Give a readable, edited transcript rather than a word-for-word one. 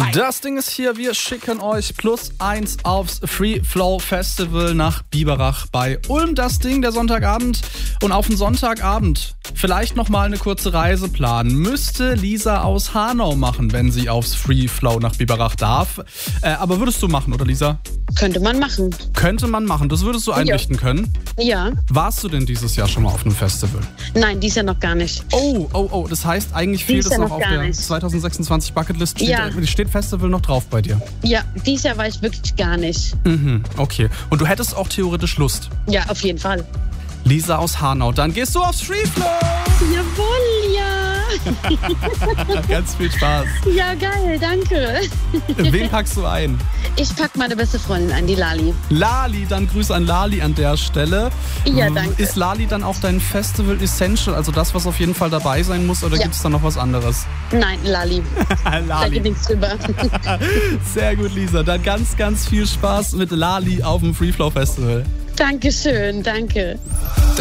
Das Ding ist hier, wir schicken euch +1 aufs Free Flow Festival nach Biberach bei Ulm. Das Ding, der Sonntagabend. Und auf den Sonntagabend vielleicht nochmal eine kurze Reise planen. Müsste Lisa aus Hanau machen, wenn sie aufs Free Flow nach Biberach darf. Aber würdest du machen, oder Lisa? Könnte man machen. Könnte man machen. Das würdest du einrichten können? Ja. Warst du denn dieses Jahr schon mal auf einem Festival? Nein, dies Jahr noch gar nicht. Oh. Das heißt, eigentlich fehlt es noch auf der 2026 Bucketlist. Steht Festival noch drauf bei dir? Ja, dieses Jahr war ich wirklich gar nicht. Okay. Und du hättest auch theoretisch Lust? Ja, auf jeden Fall. Lisa aus Hanau, dann gehst du aufs Free Flow! Jawohl, ja! Ganz viel Spaß. Ja, geil, danke. Wen packst du ein? Ich pack meine beste Freundin ein, die Lali. Lali, dann Grüße an Lali an der Stelle. Ja, danke. Ist Lali dann auch dein Festival Essential, also das, was auf jeden Fall dabei sein muss, oder gibt es da noch was anderes? Nein, Lali. Da geht nichts drüber. Sehr gut, Lisa. Dann ganz, ganz viel Spaß mit Lali auf dem Free Flow Festival. Dankeschön, danke.